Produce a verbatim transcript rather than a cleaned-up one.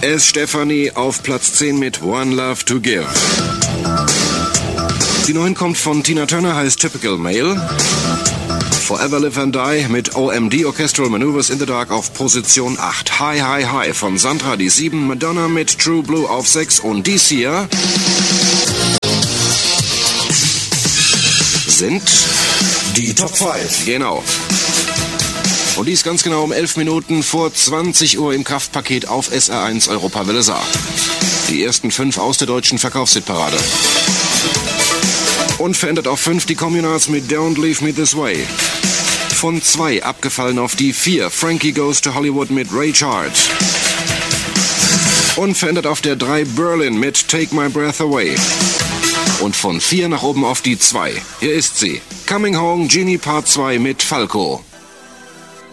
S. Stephanie auf Platz zehn mit One Love to Give. Die neun kommt von Tina Turner, heißt Typical Male. Forever Live and Die mit O M D, Orchestral Maneuvers in the Dark, auf Position acht. Hi, hi, hi von Sandra, die sieben. Madonna mit True Blue auf sechs. Und dies hier sind die Top fünf. Genau. Und dies ganz genau um elf Minuten vor zwanzig Uhr im Kraftpaket auf S R eins Europawelle Saar. Die ersten fünf aus der deutschen Verkaufshitparade. Unverändert auf fünf die Communards mit Don't Leave Me This Way. Von zwei abgefallen auf die vier. Frankie Goes to Hollywood mit Ray Charles. Unverändert auf der drei Berlin mit Take My Breath Away. Und von vier nach oben auf die zwei. Hier ist sie. Coming Home, Genie Part zwei mit Falco.